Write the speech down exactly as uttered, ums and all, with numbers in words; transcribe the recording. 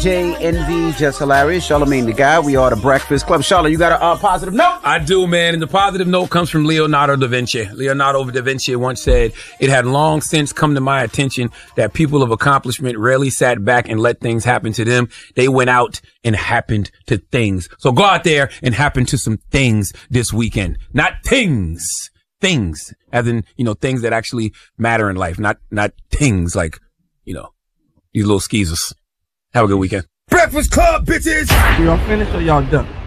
J, Envy, Just Hilarious, Charlamagne the Guy. We are the Breakfast Club. Charlotte, you got a uh, positive note? I do, man. And the positive note comes from Leonardo da Vinci. Leonardo da Vinci once said, "It had long since come to my attention that people of accomplishment rarely sat back and let things happen to them. They went out and happened to things." So go out there and happen to some things this weekend. Not things. Things. As in, you know, things that actually matter in life. Not, not things like, you know, these little skeezers. Have a good weekend. Breakfast Club, bitches! Y'all finished or y'all done?